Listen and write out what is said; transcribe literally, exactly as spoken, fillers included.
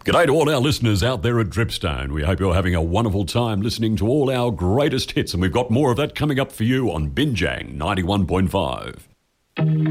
G'day to all our listeners out there at Dripstone. We hope you're having a wonderful time listening to all our greatest hits, and we've got more of that coming up for you on Binjang ninety-one point five.